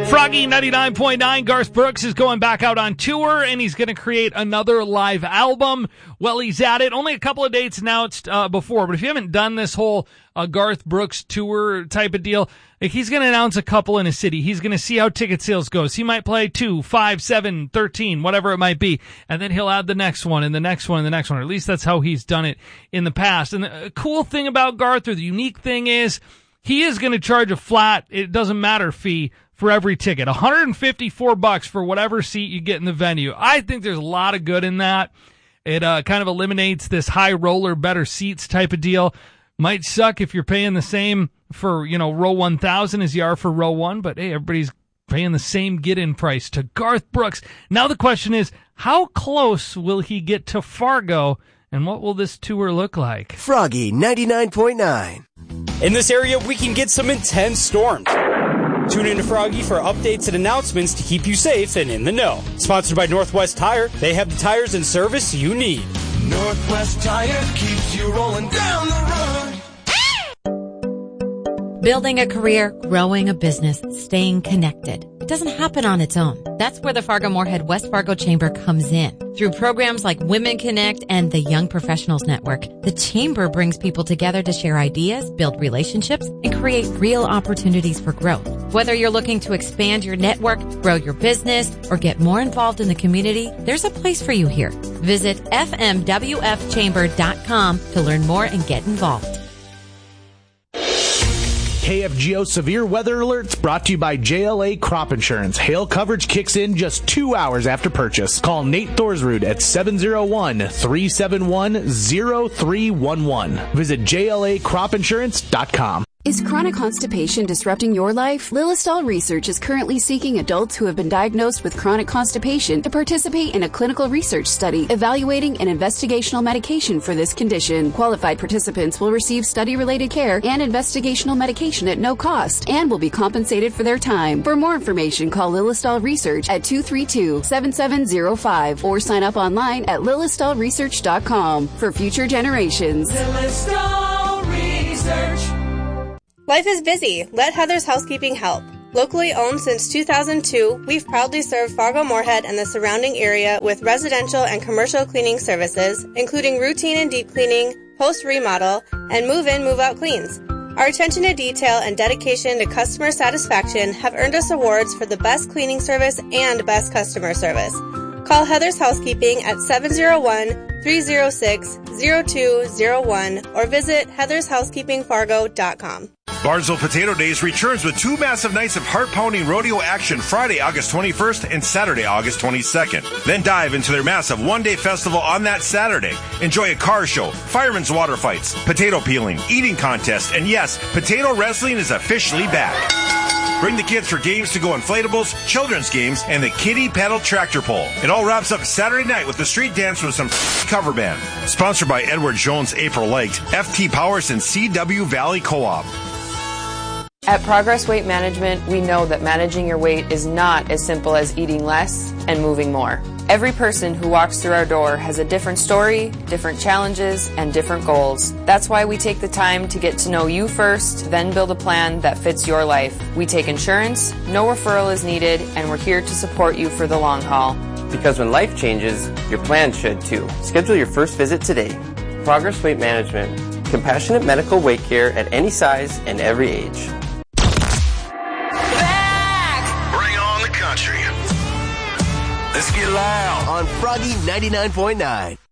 Froggy 99.9, Garth Brooks is going back out on tour, and he's going to create another live album. Well, he's at it. Only a couple of dates announced before, but if you haven't done this whole Garth Brooks tour type of deal, like, he's going to announce a couple in a city. He's going to see how ticket sales goes. He might play 2, 5, 7, 13, whatever it might be, and then he'll add the next one and the next one and the next one. Or at least that's how he's done it in the past. And the cool thing about Garth, or the unique thing, is he is going to charge a flat, it doesn't matter, fee for every ticket. $154 for whatever seat you get in the venue. I think there's a lot of good in that. It kind of eliminates this high roller, better seats type of deal. Might suck if you're paying the same for, row 1000 as you are for row 1, but hey, everybody's paying the same get-in price to Garth Brooks. Now the question is, how close will he get to Fargo, and what will this tour look like? Froggy 99.9. In this area, we can get some intense storms. Tune in to Froggy for updates and announcements to keep you safe and in the know. Sponsored by Northwest Tire. They have the tires and service you need. Northwest Tire keeps you rolling down the road. Building a career, growing a business, staying connected. It doesn't happen on its own. That's where the Fargo-Moorhead West Fargo Chamber comes in. Through programs like Women Connect and the Young Professionals Network, the Chamber brings people together to share ideas, build relationships, and create real opportunities for growth. Whether you're looking to expand your network, grow your business, or get more involved in the community, there's a place for you here. Visit fmwfchamber.com to learn more and get involved. KFGO Severe Weather Alerts brought to you by JLA Crop Insurance. Hail coverage kicks in just 2 hours after purchase. Call Nate Thorsrud at 701-371-0311. Visit JLACropInsurance.com. Is chronic constipation disrupting your life? Lilistol Research is currently seeking adults who have been diagnosed with chronic constipation to participate in a clinical research study evaluating an investigational medication for this condition. Qualified participants will receive study-related care and investigational medication at no cost and will be compensated for their time. For more information, call Lilistol Research at 232-7705 or sign up online at lilistolresearch.com for future generations. Lilistol Research. Life is busy. Let Heather's Housekeeping help. Locally owned since 2002, we've proudly served Fargo-Moorhead and the surrounding area with residential and commercial cleaning services, including routine and deep cleaning, post-remodel, and move-in, move-out cleans. Our attention to detail and dedication to customer satisfaction have earned us awards for the best cleaning service and best customer service. Call Heather's Housekeeping at 701-306-0201 or visit heathershousekeepingfargo.com. Barnesville Potato Days returns with 2 massive nights of heart-pounding rodeo action Friday, August 21st and Saturday, August 22nd. Then dive into their massive one-day festival on that Saturday. Enjoy a car show, firemen's water fights, potato peeling, eating contest, and yes, potato wrestling is officially back. Bring the kids for games to go inflatables, children's games, and the kiddie paddle tractor pull. It all wraps up Saturday night with the street dance with some cover band. Sponsored by Edward Jones April Light, FT Powers, and CW Valley Co-op. At Progress Weight Management, we know that managing your weight is not as simple as eating less and moving more. Every person who walks through our door has a different story, different challenges, and different goals. That's why we take the time to get to know you first, then build a plan that fits your life. We take insurance, no referral is needed, and we're here to support you for the long haul. Because when life changes, your plan should too. Schedule your first visit today. Progress Weight Management. Compassionate medical weight care at any size and every age. Let's get loud on Froggy 99.9.